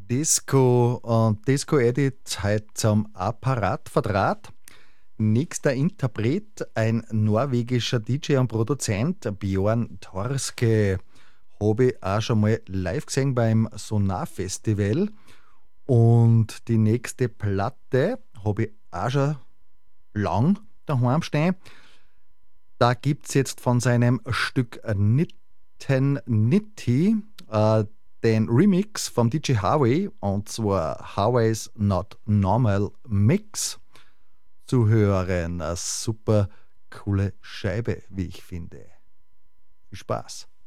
Disco und Disco Edit heute zum Apparat verdraht. Nächster Interpret, ein norwegischer DJ und Produzent, Björn Torske. Habe ich auch schon mal live gesehen beim Sonar Festival. Und die nächste Platte habe ich auch schon lang daheim stehen. Da gibt es jetzt von seinem Stück Nitten Nitti den Remix vom DJ Harvey, und zwar Harvey's Not Normal Mix, zu hören. Eine super coole Scheibe, wie ich finde. Viel Spaß.